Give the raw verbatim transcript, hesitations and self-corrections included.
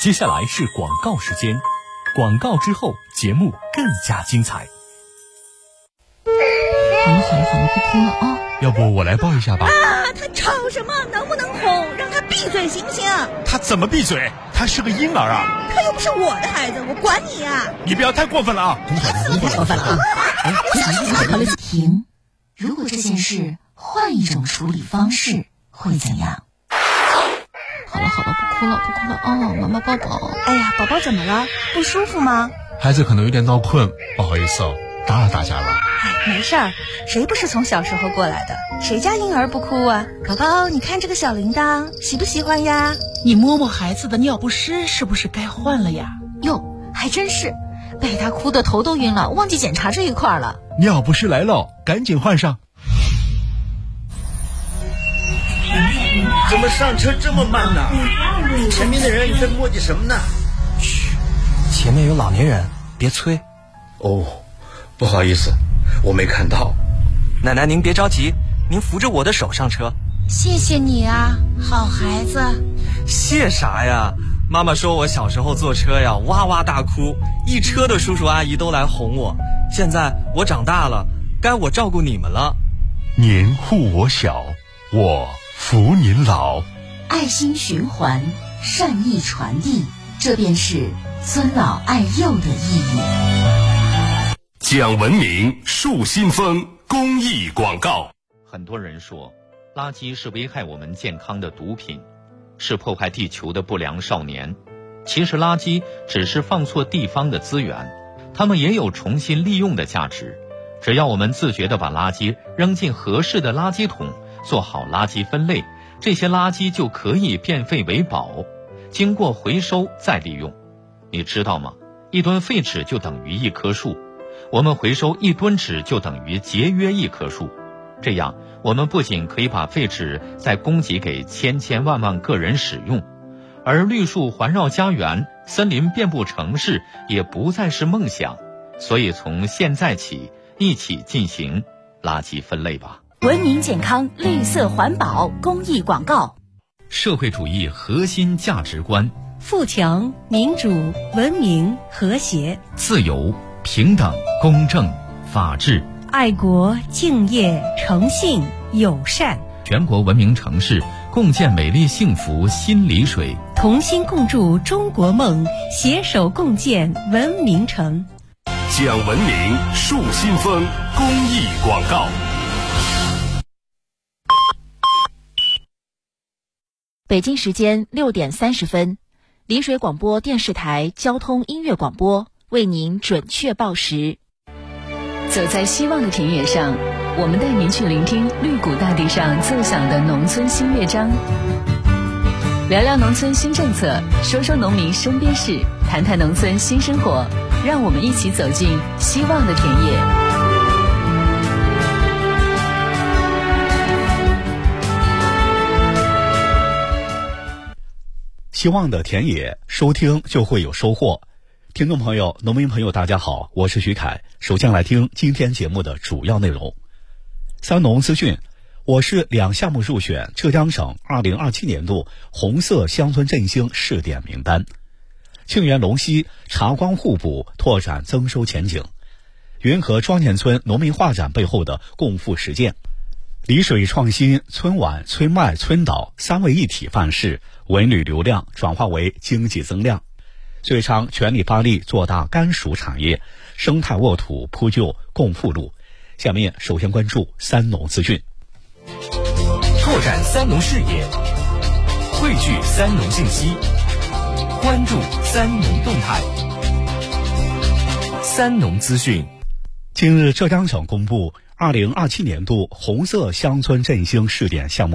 接下来是广告时间，广告之后节目更加精彩。 好了好了好了，不哭了啊！ 要不我来抱一下吧。 啊，他吵什么？能不能哄？让他闭嘴行不行？ 他怎么闭嘴？他是个婴儿啊！ 他又不是我的孩子，我管你呀、啊！ 你不要太过分了啊！ 太过分了啊！好了，停。如果这件事换一种处理方式，会怎样？好了好了，不哭了不哭了哦，妈妈抱抱。 哎呀，宝宝怎么了？不舒服吗？ 孩子可能有点闹困，不好意思哦，打扰大家了。 哎，没事儿，谁不是从小时候过来的？谁家婴儿不哭啊？宝宝，你看这个小铃铛，喜不喜欢呀？ 你摸摸孩子的尿不湿，是不是该换了呀？ 哟，还真是，被他哭得头都晕了，忘记检查这一块了。 尿不湿来了，赶紧换上。 怎么上车这么慢呢？前面的人在磨叽什么呢？ 嘘，前面有老年人，别催。 哦，不好意思，我没看到。 奶奶您别着急，您扶着我的手上车。 谢谢你啊，好孩子。 谢啥呀？妈妈说我小时候坐车呀哇哇大哭，一车的叔叔阿姨都来哄我。现在我长大了，该我照顾你们了。 您护我小，我扶您老。 爱心循环，善意传递，这便是尊老爱幼的意义。 讲文明树新风公益广告。 很多人说，垃圾是危害我们健康的毒品，是破坏地球的不良少年。其实垃圾只是放错地方的资源，它们也有重新利用的价值。只要我们自觉地把垃圾扔进合适的垃圾桶，做好垃圾分类，这些垃圾就可以变废为宝，经过回收再利用。你知道吗？一吨废纸就等于一棵树，我们回收一吨纸就等于节约一棵树。这样，我们不仅可以把废纸再供给给千千万万个人使用，而绿树环绕家园，森林遍布城市，也不再是梦想。所以从现在起，一起进行垃圾分类吧。 文明健康，绿色环保公益广告。 社会主义核心价值观： 富强、民主、文明、和谐、 自由、平等、公正、法治、 爱国、敬业、诚信、友善。 全国文明城市共建美丽幸福新丽水， 同心共筑中国梦，携手共建文明城。 讲文明树新风公益广告。 北京时间六点三十分，丽水广播电视台交通音乐广播为您准确报时。 走在希望的田野上，我们带您去聆听绿谷大地上奏响的农村新乐章，聊聊农村新政策，说说农民身边事，谈谈农村新生活，让我们一起走进希望的田野。 希望的田野，收听就会有收获。听众朋友、农民朋友大家好，我是徐凯，首先来听今天节目的主要内容。三农资讯，我市两项目入选浙江省二零二七年度红色乡村振兴试点名单。庆元龙溪茶光互补，拓展增收前景。云和庄前村农民画展背后的共富实践。丽水创新村晚、村卖、村导三位一体范式，文旅流量转化为经济增量。遂昌全力发力做大甘薯产业，生态沃土铺就共富路。下面首先关注三农资讯。 拓展三农视野，汇聚三农信息，关注三农动态。三农资讯。 近日，浙江省公布二零二七年度红色乡村振兴试点项目